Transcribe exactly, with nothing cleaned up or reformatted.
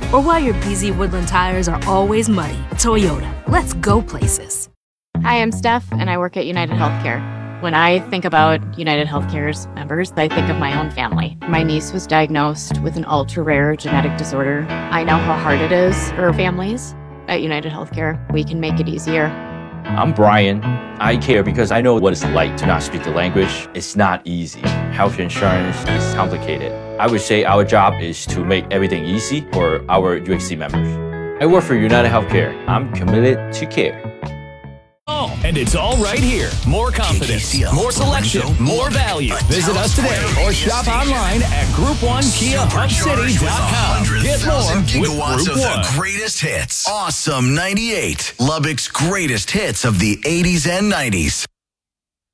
Or why your B Z Woodland tires are always muddy. Toyota, let's go places. Hi, I'm Steph, and I work at United Healthcare. When I think about United Healthcare's members, I think of my own family. My niece was diagnosed with an ultra-rare genetic disorder. I know how hard it is for families. At United Healthcare, we can make it easier. I'm Brian. I care because I know what it's like to not speak the language. It's not easy. Health insurance is complicated. I would say our job is to make everything easy for our U H C members. I work for United Healthcare. I'm committed to care. Oh, and it's all right here. More confidence, more selection, more value. Visit us today or shop online at group one kia hub city dot com. Get more with gigawatts Group of One. the greatest hits. Awesome ninety-eight. Lubbock's greatest hits of the eighties and nineties.